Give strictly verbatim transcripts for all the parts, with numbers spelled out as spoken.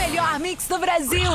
melhor mix do Brasil.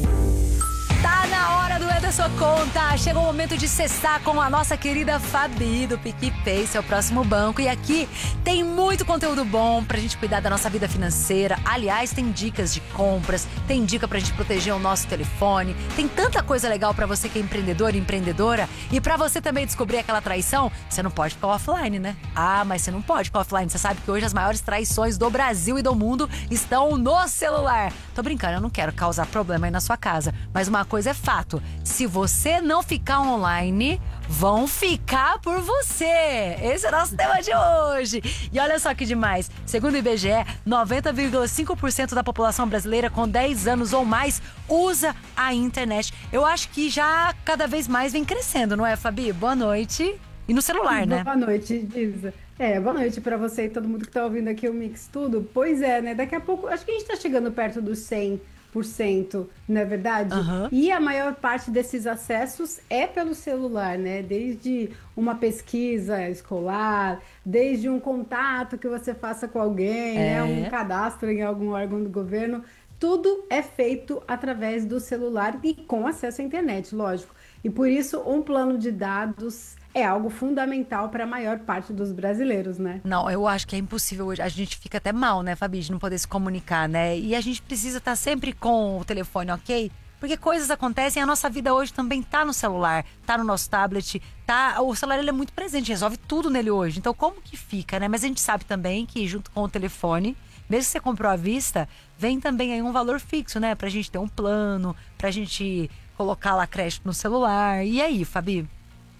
Tá na hora do É da Sua Conta. Chegou o momento de cessar com a nossa querida Fabi do PicPay, seu próximo banco. E aqui tem muito conteúdo bom pra gente cuidar da nossa vida financeira. Aliás, tem dicas de compras, tem dica pra gente proteger o nosso telefone. Tem tanta coisa legal pra você que é empreendedor e empreendedora. E pra você também descobrir aquela traição, você não pode ficar offline, né? Ah, mas você não pode ficar offline. Você sabe que hoje as maiores traições do Brasil e do mundo estão no celular. Tô brincando, eu não quero causar problema aí na sua casa. Mas uma coisa é fato, se você não ficar online, vão ficar por você. Esse é o nosso tema de hoje. E olha só que demais, segundo o I B G E, noventa vírgula cinco por cento da população brasileira com dez anos ou mais usa a internet. Eu acho que já cada vez mais vem crescendo, não é, Fabi? Boa noite. E no celular, né? Boa noite, Isa. É, boa noite pra você e todo mundo que tá ouvindo aqui o Mix Tudo. Pois é, né? Daqui a pouco, acho que a gente tá chegando perto dos cem por cento, não é verdade? Uhum. E a maior parte desses acessos é pelo celular, né? Desde uma pesquisa escolar, desde um contato que você faça com alguém, É. né? Um cadastro em algum órgão do governo. Tudo é feito através do celular e com acesso à internet, lógico. E por isso, um plano de dados é algo fundamental para a maior parte dos brasileiros, né? Não, eu acho que é impossível hoje. A gente fica até mal, né, Fabi, de não poder se comunicar, né? E a gente precisa estar sempre com o telefone, ok? Porque coisas acontecem, a nossa vida hoje também tá no celular, tá no nosso tablet, tá... O celular, ele é muito presente, resolve tudo nele hoje. Então, como que fica, né? Mas a gente sabe também que junto com o telefone, mesmo que você comprou à vista, vem também aí um valor fixo, né? Pra gente ter um plano, pra gente colocar lá crédito no celular. E aí, Fabi?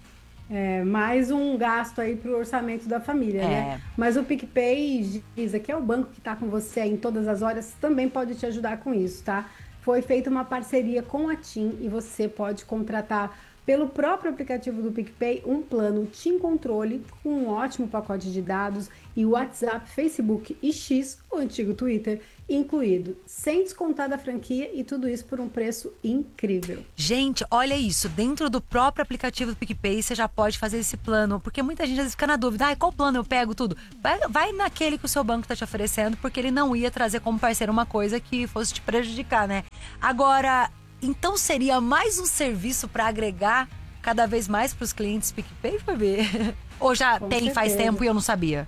É, mais um gasto aí para o orçamento da família, É. né? Mas o PicPay, Isa, que é o banco que está com você aí em todas as horas, também pode te ajudar com isso, tá? Foi feita uma parceria com a TIM e você pode contratar pelo próprio aplicativo do PicPay um plano TIM Controle com um ótimo pacote de dados e WhatsApp, Facebook e X, o antigo Twitter, incluído, sem descontar da franquia e tudo isso por um preço incrível. Gente, olha isso, dentro do próprio aplicativo do PicPay você já pode fazer esse plano, porque muita gente às vezes fica na dúvida, ah, qual plano eu pego tudo? Vai, vai naquele que o seu banco está te oferecendo, porque ele não ia trazer como parceiro uma coisa que fosse te prejudicar, né? Agora, então seria mais um serviço para agregar cada vez mais para os clientes PicPay, Fabi? Ou já Com tem certeza. faz tempo e eu não sabia?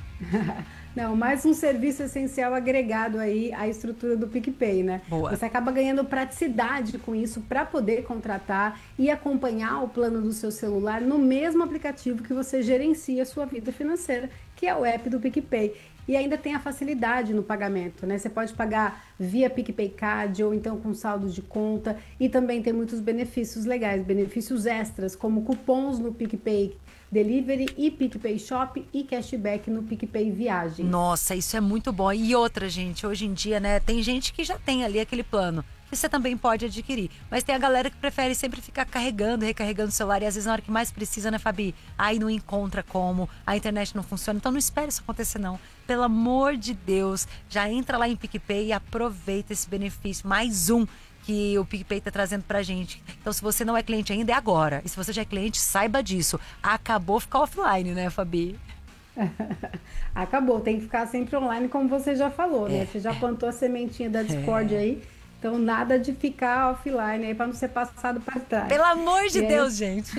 Não, mais um serviço essencial agregado aí à estrutura do PicPay, né? Boa. Você acaba ganhando praticidade com isso para poder contratar e acompanhar o plano do seu celular no mesmo aplicativo que você gerencia a sua vida financeira, que é o app do PicPay. E ainda tem a facilidade no pagamento, né? Você pode pagar via PicPay Card ou então com saldo de conta e também tem muitos benefícios legais, benefícios extras, como cupons no PicPay Delivery e PicPay Shop e cashback no PicPay Viagem. Nossa, isso é muito bom. E outra, gente, hoje em dia, né, tem gente que já tem ali aquele plano que você também pode adquirir. Mas tem a galera que prefere sempre ficar carregando, recarregando o celular e às vezes na hora que mais precisa, né, Fabi? Aí não encontra como, a internet não funciona. Então não espere isso acontecer, não. Pelo amor de Deus, já entra lá em PicPay e aproveita esse benefício. Mais um que o PicPay tá trazendo pra gente. Então, se você não é cliente ainda, é agora. E se você já é cliente, saiba disso. Acabou ficar offline, né, Fabi? Acabou, tem que ficar sempre online, como você já falou, né? É. Você já plantou a sementinha da Discord É. aí, então nada de ficar offline aí para não ser passado para trás. Pelo amor de E aí- Deus, gente.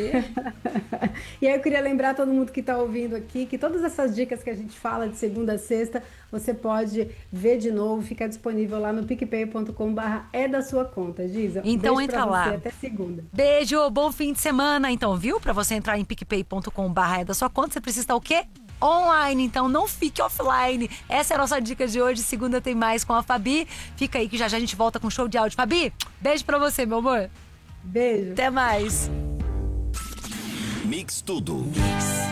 E aí eu queria lembrar todo mundo que está ouvindo aqui que todas essas dicas que a gente fala de segunda a sexta, você pode ver de novo, fica disponível lá no picpay ponto com barra é da sua conta, Giza. Um Então beijo entra pra lá. você, até segunda. Beijo, bom fim de semana. Então, viu? Pra você entrar em picpay ponto com barra é da sua conta, você precisa estar o quê? Online, então não fique offline. Essa é a nossa dica de hoje. Segunda tem mais com a Fabi. Fica aí que já já a gente volta com show de áudio. Fabi, beijo pra você, meu amor. Beijo. Até mais. Mix Tudo.